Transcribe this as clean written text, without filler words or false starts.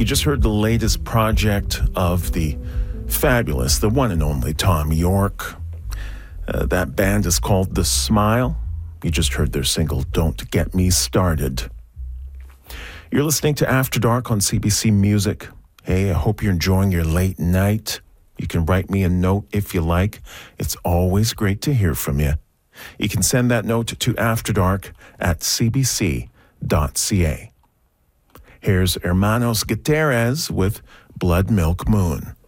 You just heard the latest project of the fabulous, the one and only Thom Yorke. That band is called The Smile. You just heard their single, Don't Get Me Started. You're listening to After Dark on CBC Music. Hey, I hope you're enjoying your late night. You can write me a note if you like. It's always great to hear from you. You can send that note to afterdark@cbc.ca. Here's Hermanos Gutierrez with Blood Milk Moon.